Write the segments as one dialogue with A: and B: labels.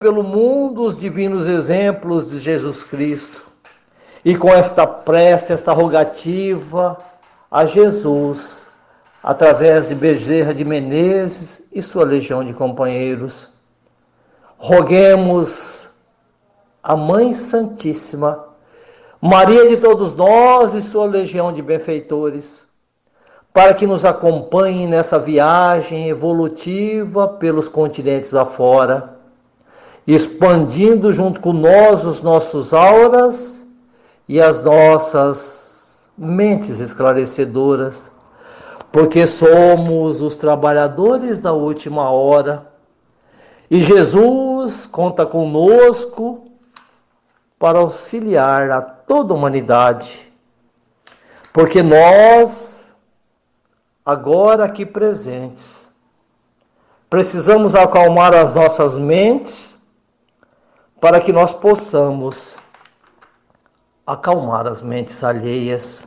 A: pelo mundo os divinos exemplos de Jesus Cristo. E com esta prece, esta rogativa a Jesus, através de Bezerra de Menezes e sua legião de companheiros, roguemos a Mãe Santíssima, Maria de todos nós e sua legião de benfeitores, para que nos acompanhe nessa viagem evolutiva pelos continentes afora, expandindo junto com nós os nossos auras e as nossas mentes esclarecedoras, porque somos os trabalhadores da última hora e Jesus conta conosco para auxiliar a toda a humanidade, porque nós, agora aqui presentes, precisamos acalmar as nossas mentes para que nós possamos acalmar as mentes alheias.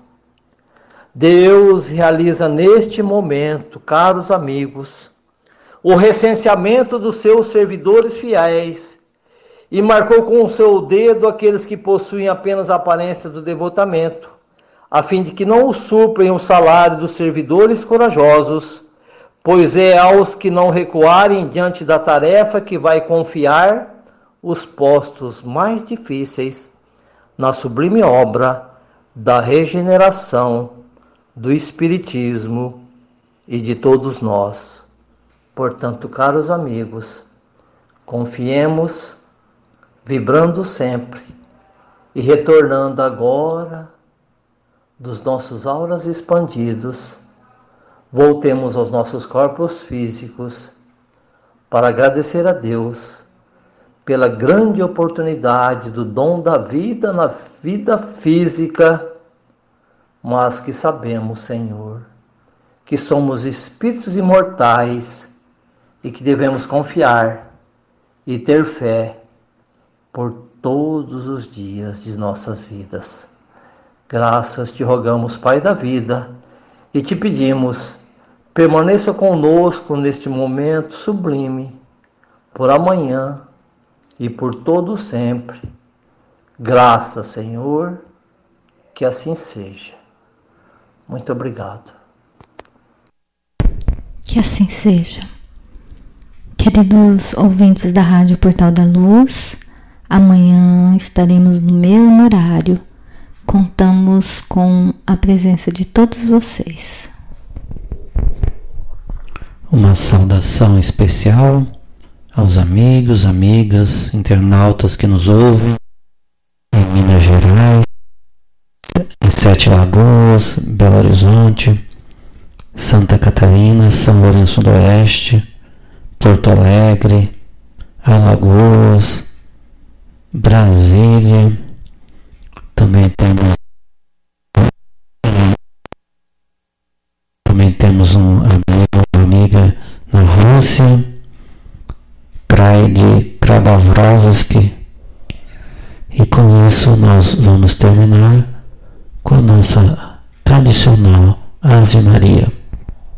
A: Deus realiza neste momento, caros amigos, o recenseamento dos seus servidores fiéis e marcou com o seu dedo aqueles que possuem apenas a aparência do devotamento, a fim de que não usurpem o salário dos servidores corajosos, pois é aos que não recuarem diante da tarefa que vai confiar os postos mais difíceis na sublime obra da regeneração, do Espiritismo e de todos nós. Portanto, caros amigos, confiemos, vibrando sempre e retornando agora dos nossos auras expandidos, voltemos aos nossos corpos físicos para agradecer a Deus pela grande oportunidade do dom da vida na vida física, mas que sabemos, Senhor, que somos espíritos imortais e que devemos confiar e ter fé por todos os dias de nossas vidas. Graças te rogamos, Pai da vida, e te pedimos, permaneça conosco neste momento sublime, por amanhã e por todo sempre. Graças, Senhor, que assim seja. Muito obrigado.
B: Que assim seja. Queridos ouvintes da Rádio Portal da Luz, amanhã estaremos no mesmo horário. Contamos com a presença de todos vocês.
C: Uma saudação especial aos amigos, amigas, internautas que nos ouvem em Minas Gerais, em Sete Lagoas, Belo Horizonte, Santa Catarina, São Lourenço do Oeste, Porto Alegre, Alagoas, Brasília. Também temos um amigo, uma amiga na Rússia, Praia de Krabavrovsk. E com isso nós vamos terminar com a nossa tradicional Ave Maria.